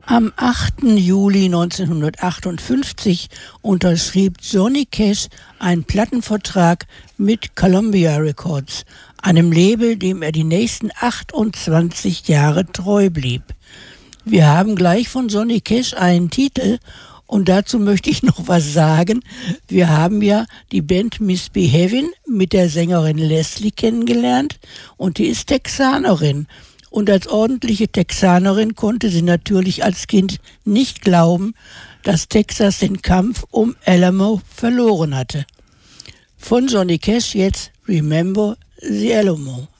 Am 8. Juli 1958 unterschrieb Johnny Cash einen Plattenvertrag mit Columbia Records, einem Label, dem er die nächsten 28 Jahre treu blieb. Wir haben gleich von Johnny Cash einen Titel und dazu möchte ich noch was sagen. Wir haben ja die Band Misbehavin' mit der Sängerin Leslie kennengelernt und die ist Texanerin. Und als ordentliche Texanerin konnte sie natürlich als Kind nicht glauben, dass Texas den Kampf um Alamo verloren hatte. Von Johnny Cash jetzt Remember the Alamo.